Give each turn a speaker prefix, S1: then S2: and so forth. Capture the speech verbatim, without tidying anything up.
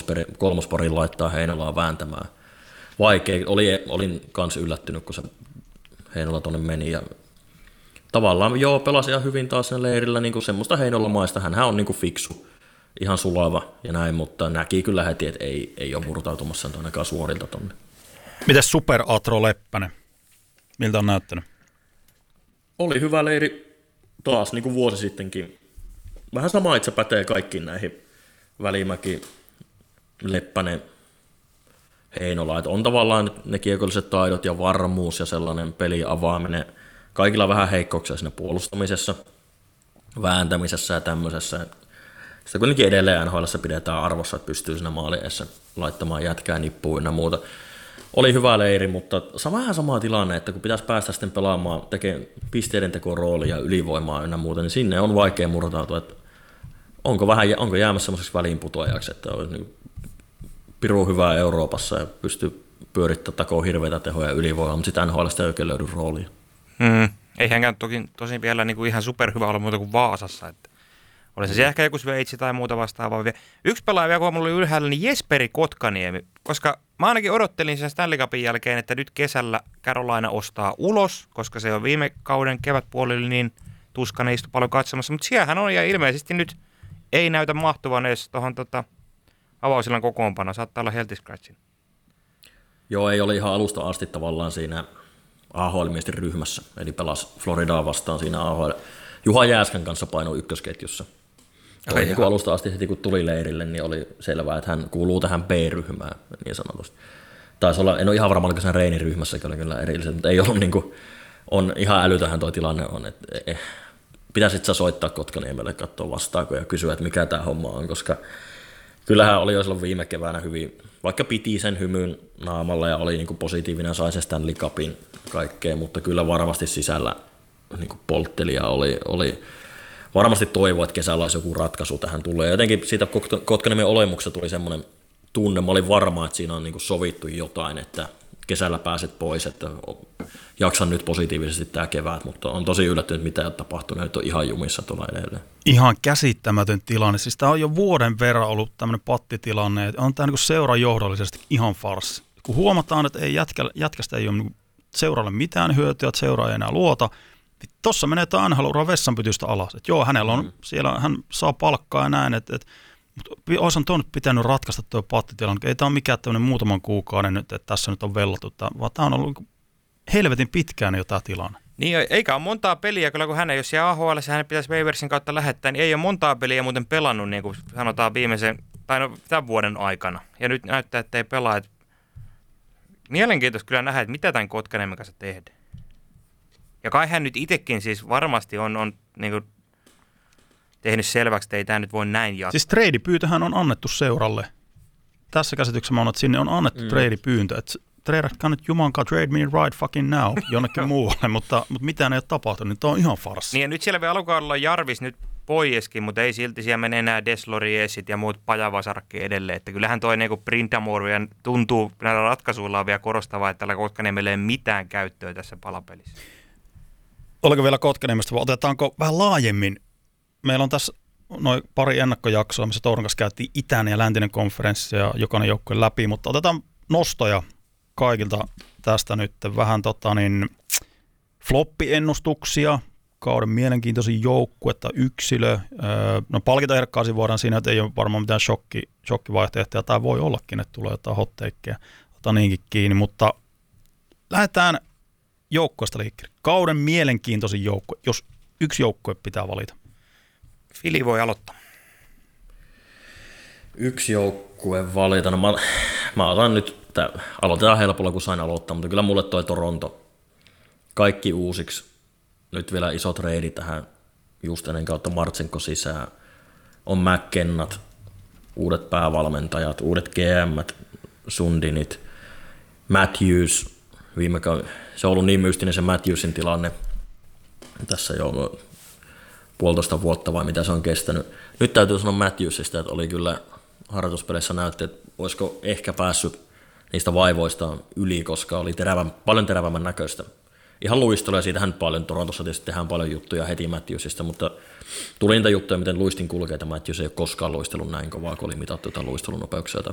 S1: kolmosparin laittaa Heinolaa vääntämään. Vaikea, oli, olin kans yllättynyt, kun se Heinola tonne meni. Ja tavallaan joo, pelasi ihan hyvin taas sen leirillä, niin kuin semmoista Heinolamaista. Hänhän on niin kuin fiksu, ihan sulava ja näin, mutta näki kyllä heti, että ei, ei ole murtautumassa ainakaan suorilta tonne.
S2: Mites Super Atro Leppänen? Miltä on näyttänyt?
S1: Oli hyvä leiri taas, niin kuin vuosi sittenkin. Vähän sama itse pätee kaikkiin näihin Välimäki, Leppänen, Heinola. Että on tavallaan ne kiekolliset taidot ja varmuus ja sellainen peliavaaminen. Kaikilla on vähän heikkouksia siinä puolustamisessa, vääntämisessä ja tämmöisessä. Sitä kuitenkin edelleen N H L:ssä pidetään arvossa, että pystyy siinä maali edessä laittamaan jätkää nippuun ja muuta. Oli hyvä leiri, mutta vähän sama tilanne, että kun pitäisi päästä sitten pelaamaan, tekemään pisteiden tekoon roolia ja ylivoimaa ynnä muuta, niin sinne on vaikea murtautua, että onko, vähän, onko jäämässä semmoiseksi väliinputoajaksi, että on niin pirun hyvää Euroopassa ja pystyy pyörittämään takoon hirveitä tehoja ylivoimaa, mutta sitten N H L:stä ei oikein löydy roolia.
S3: Mm. Ei hänkään toki tosin vielä niin kuin ihan superhyvä olla muuta kuin Vaasassa, että olisi se ehkä joku Sveitsi tai muuta vastaavaa. Yksi pelaaja vielä, kun mulla oli ylhäällä, niin Jesperi Kotkaniemi, koska mä ainakin odottelin sen Stanley Cupin jälkeen, että nyt kesällä Carolina ostaa ulos, koska se on viime kauden kevätpuolella niin tuskainen istu paljon katsomassa, mutta siellähän on ja ilmeisesti nyt ei näytä mahtuvan edes tuohon tota, avausillan kokoonpanoon, saattaa olla healthy scratchin.
S1: Joo, ei ole ihan alusta asti tavallaan siinä A H L-miesten ryhmässä, eli pelasi Floridaa vastaan siinä A H L. Juha Jääskän kanssa painoi ykkösketjussa. Oli niin kuin alusta asti heti kun tuli leirille, niin oli selvää, että hän kuuluu tähän B-ryhmään niin sanotusti. Taisi olla, en ole ihan varma, oliko sen Reinin ryhmässäkin oli kyllä erilliset, mutta ei ollut niin kuin, on ihan älytähän tuo tilanne on, että eh, pitäisit sä soittaa Kotkaniemelle, katsoa vastaako ja kysyä, että mikä tämä homma on, koska kyllähän oli jo silloin viime keväänä hyvin, vaikka piti sen hymyn naamalla ja oli niin kuin positiivinen, sai se Stanley Cupin kaikkea, mutta kyllä varmasti sisällä niin kuin poltteli ja oli, oli varmasti toivoa, että kesällä olisi joku ratkaisu tähän tulee. Jotenkin siitä Kotkaniemen olemuksesta tuli semmoinen tunne, mä olin varma, että siinä on niin kuin sovittu jotain, että kesällä pääset pois, että jaksan nyt positiivisesti tämä kevät, mutta on tosi yllättynyt, mitä ei ole tapahtunut, nyt on ihan jumissa tuolla edelleen.
S2: Ihan käsittämätön tilanne, siis tämä on jo vuoden verran ollut tämmöinen pattitilanne, että on tämä niin seuran johdollisesti ihan farssi. Kun huomataan, että ei jätkä, jätkästä ei ole niin seuralle mitään hyötyä, että seura ei enää luota, tuossa menee tämä N H L-ura vessanpytystä alas. Että joo, hänellä on, mm. siellä hän saa palkkaa ja näin, että, että mutta olisihan tuon nyt pitänyt ratkaista tuo pattitilanne. Ei tämä ole mikään tämmöinen muutaman kuukauden nyt, että tässä nyt on vellattu, vaan tämä on ollut helvetin pitkään jo tämä tilanne.
S3: Niin, eikä ole montaa peliä, kyllä kun hän ei ole siellä A H L:ssä, hän pitäisi Waversin kautta lähettää, niin ei ole montaa peliä muuten pelannut, niin kuin sanotaan viimeisen, tai no, tämän vuoden aikana. Ja nyt näyttää, että ei pelaa. Että mielenkiintoista kyllä nähdä, että mitä tämän Kotkaniemen kanssa tehdään. Ja kai hän nyt itsekin siis varmasti on, on niin kuin tehnyt selväksi, että ei tämä nyt voi näin jatkaa.
S2: Siis treidipyyntöhän on annettu seuralle. Tässä käsityksessä mä on, että sinne on annettu mm. treidipyyntö. Että treidatkaa nyt jumankaan trade me right fucking now jonnekin muualle, mutta, mutta mitään ei ole tapahtunut, niin tämä on ihan farssi.
S3: Niin ja nyt siellä vielä alukaudella on Jarvis nyt poieskin, mutta ei silti siellä mene enää Desloriesit ja muut Pajavasarkki edelleen. Että kyllähän toi niin Brindamore tuntuu näillä ratkaisuilla vielä korostavaa, että tällä Kotkaniemellä ei mitään käyttöä tässä palapelissä.
S2: Oliko vielä Kotkaniemestä, vai otetaanko vähän laajemmin? Meillä on tässä noin pari ennakkojaksoa, missä Touron kanssa käytiin itäinen ja läntinen konferenssi ja jokainen joukkue läpi, mutta otetaan nostoja kaikilta tästä nyt. Vähän tota niin, floppiennustuksia, kauden mielenkiintoisin joukkuetta, yksilö. No palkintoehdokkaisiin voidaan siinä, että ei ole varmaan mitään shokki, shokkivaihtoehtoja, tai voi ollakin, että tulee jotain hotteikkeja, ota niinkin kiinni, mutta lähdetään joukkueesta liikkeelle. Kauden mielenkiintoisin joukkue, jos yksi joukkue pitää valita.
S3: Fili voi aloittaa.
S1: Yksi joukkue valita. No mä, mä otan nyt, tää, aloitetaan helpolla kun sain aloittaa, mutta kyllä mulle toi Toronto. Kaikki uusiksi. Nyt vielä iso treidi tähän just ennen kautta Martsenko sisään. On McKennat, uudet päävalmentajat, uudet G M:t, Sundinit, Matthews. Viime kauden, se on ollut niin mystinen se Matthewsin tilanne tässä jo puolitoista vuotta vai mitä se on kestänyt. Nyt täytyy sanoa Matthewsista, että oli kyllä harjoituspeleissä näytti, että olisiko ehkä päässyt niistä vaivoistaan yli, koska oli terävän, paljon terävämmän näköistä. Ihan luisteluja, siitähän paljon, Torontossa tietysti tehdään paljon juttuja heti Matthewsista, mutta tuli niitä juttuja, miten luistin kulkee, että Matthews ei ole koskaan luistellut näin kovaa, kun oli mitattu jotain luistelunopeuksia tai